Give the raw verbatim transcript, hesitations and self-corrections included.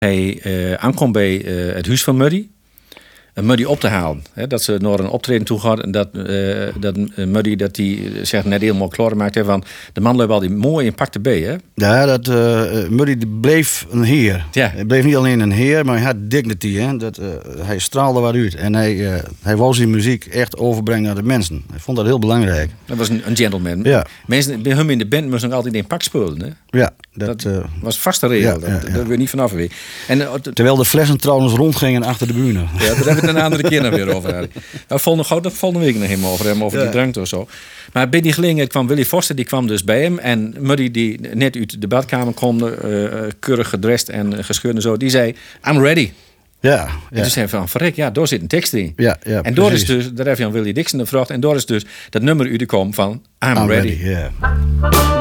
hij uh, aankomt bij uh, het huis van Muddy. Uh, Muddy op te halen. Hè, dat ze naar een optreden toe gaat. En dat, uh, dat uh, Muddy dat die zegt net helemaal klaar maakt. Hè, van, de man loopt al die mooi in pakte B. Hè? Ja, dat, uh, Muddy bleef een heer. Ja. Hij bleef niet alleen een heer, maar hij had dignity. Hè? Dat, uh, hij straalde wat uit. En hij, uh, hij wou zijn muziek echt overbrengen naar de mensen. Hij vond dat heel belangrijk. Dat was een, een gentleman. Ja. Mensen bij hem in de band moesten nog altijd in pak spelen. Hè? Ja, dat, dat uh, was vaste regel. Ja, ja, dat, ja. dat wil je niet vanaf weer. En, uh, terwijl de flessen trouwens rondgingen achter de bühne. Ja, daar hebben we het een andere keer nog weer over. Nou, volgende, dat volgende week nog helemaal over hem, over Ja. die drank of zo. Maar bij die gelegenheid kwam Willy Foster, die kwam dus bij hem. En Muddy, die net uit de badkamer kwam, uh, keurig gedrest en gescheurd en zo, die zei, I'm ready. Ja, ja. En toen zei hij van, verrek, ja, daar zit een tekst in. Ja, ja, en door is precies. dus, daar heb je aan Willy Dixon gevraagd, en door is dus dat nummer uit de kom van I'm, I'm ready. ready, yeah.